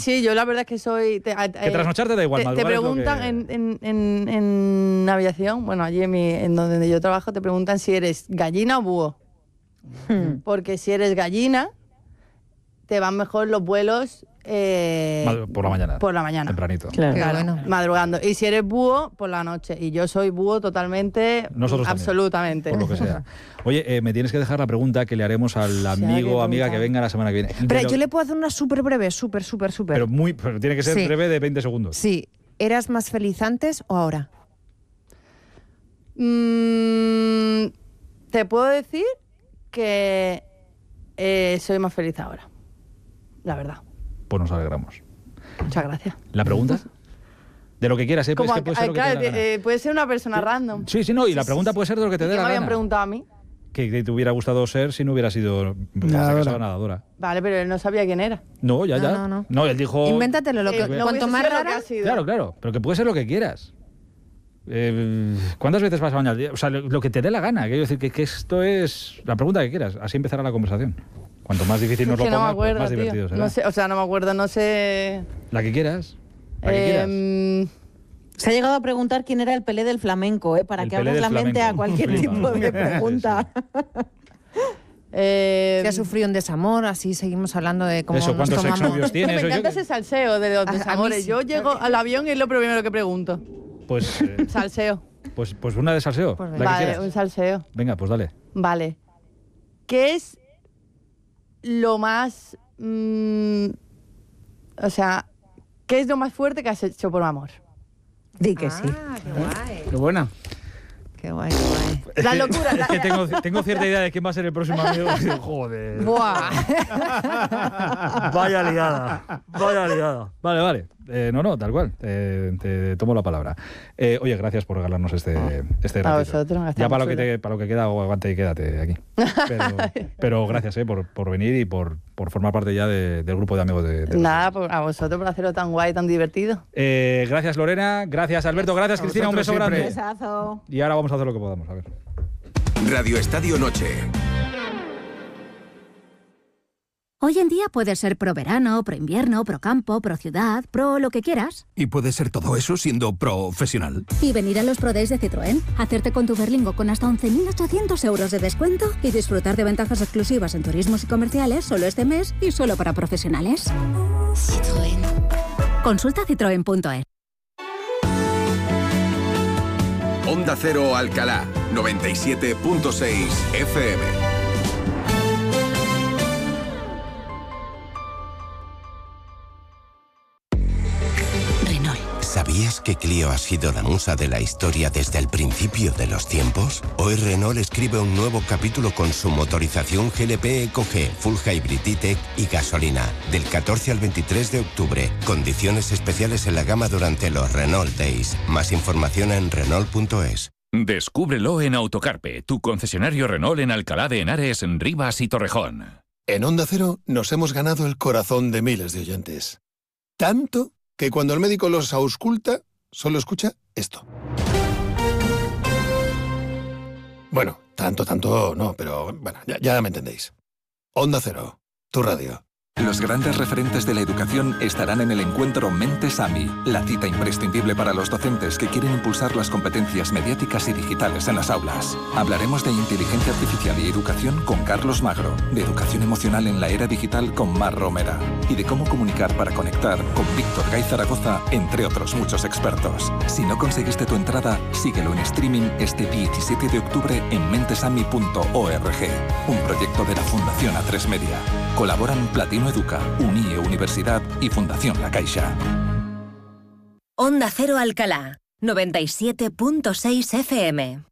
Sí, yo la verdad es que soy... que trasnochar te da igual, te preguntan en aviación, bueno, allí en donde yo trabajo, te preguntan si eres gallina o búho. Porque si eres gallina, te van mejor los vuelos... por la mañana. Por la mañana. Tempranito. Claro, bueno. Madrugando. Y si eres búho, por la noche. Y yo soy búho totalmente, nosotros absolutamente. También, por lo que sea. Oye, me tienes que dejar la pregunta que le haremos al amigo o amiga que venga la semana que viene. Pero yo le puedo hacer una súper breve, súper. Pero tiene que ser breve de 20 segundos. Sí. ¿Eras más feliz antes o ahora? Te puedo decir que soy más feliz ahora. La verdad. Pues nos alegramos. Muchas gracias. ¿La pregunta? De lo que quieras, ¿eh? Como puede ser lo que te dé la gana. Puede ser una persona random. Sí, y la pregunta puede ser de lo que te dé la gana. ¿Qué me habían preguntado a mí? Que te hubiera gustado ser si no hubiera sido nadadora. Vale, pero él no sabía quién era. No, ya. No, él dijo... Invéntatelo, cuanto más raro... Claro, pero que puede ser lo que quieras. ¿Cuántas veces vas a bañar al día? O sea, lo que te dé la gana. Quiero decir que esto es la pregunta que quieras. Así empezará la conversación. Cuanto más difícil nos lo pongas, pues más divertido será. No sé, no me acuerdo, no sé... La que quieras. La que quieras. Se ha llegado a preguntar quién era el Pelé del flamenco, para que abras la mente a cualquier tipo de pregunta. Si has sufrido un desamor, así seguimos hablando de cómo eso, nos ¿cuántos tomamos. exnovios tienes? Me encanta ese salseo de los desamores. Sí. Yo llego al avión y es lo primero que pregunto. Pues... salseo. Pues una de salseo. Pues la que vale, quieras. un salseo. Venga, pues dale. Vale. ¿Qué es lo más... o sea, ¿qué es lo más fuerte que has hecho por amor? Di que sí. Qué guay. Qué buena. Qué guay. La locura. Es que tengo cierta idea de quién va a ser el próximo amigo. Joder. Buah. Vaya liada. Vale. No, tal cual. Te tomo la palabra. Oye, gracias por regalarnos este ratito. A vosotros. Ya para lo que queda, aguante y quédate aquí. Pero gracias por venir y por formar parte ya del grupo de amigos de Nada, a vosotros por hacerlo tan guay, tan divertido. Gracias, Lorena. Gracias, Alberto. Gracias, Cristina. Un beso grande. Besazo. Y ahora vamos a hacer lo que podamos. A ver. Radio Estadio Noche. Hoy en día puedes ser pro verano, pro invierno, pro campo, pro ciudad, pro lo que quieras. ¿Y puede ser todo eso siendo profesional? Y venir a los Pro Days de Citroën, hacerte con tu Berlingo con hasta 11.800 euros de descuento y disfrutar de ventajas exclusivas en turismos y comerciales solo este mes y solo para profesionales. Citroën. Consulta citroen.es. Onda Cero Alcalá, 97.6 FM. ¿Sabías que Clio ha sido la musa de la historia desde el principio de los tiempos? Hoy Renault escribe un nuevo capítulo con su motorización GLP EcoG, Full Hybrid E-Tech y gasolina, del 14 al 23 de octubre. Condiciones especiales en la gama durante los Renault Days. Más información en Renault.es. Descúbrelo en Autocarpe, tu concesionario Renault en Alcalá de Henares, Rivas y Torrejón. En Onda Cero nos hemos ganado el corazón de miles de oyentes. Tanto que cuando el médico los ausculta, solo escucha esto. Bueno, tanto no, pero bueno, ya me entendéis. Onda Cero, tu radio. Los grandes referentes de la educación estarán en el encuentro Mentes AMI, la cita imprescindible para los docentes que quieren impulsar las competencias mediáticas y digitales en las aulas. Hablaremos de inteligencia artificial y educación con Carlos Magro, de educación emocional en la era digital con Mar Romera y de cómo comunicar para conectar con Víctor Gay Zaragoza, entre otros muchos expertos. Si no conseguiste tu entrada, síguelo en streaming este 17 de octubre en mentesami.org, un proyecto de la Fundación A3 Media. Colaboran Platino Educa, UNIE Universidad y Fundación La Caixa. Onda Cero Alcalá, 97.6 FM.